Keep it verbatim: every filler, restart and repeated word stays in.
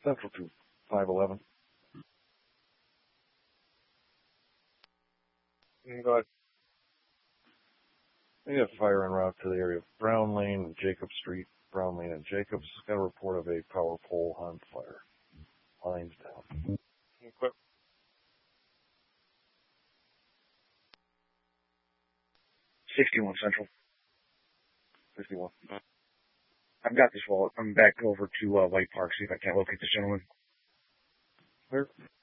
Central to five eleven. Go ahead. We have fire en route to the area of Brown Lane and Jacob Street. Brown Lane and Jacobs. Got a report of a power pole on fire. Lines down. Equip. sixty-one Central. fifty-one. I've got this wallet. I'm back over to uh, White Park, see if I can't locate this gentleman. Clear.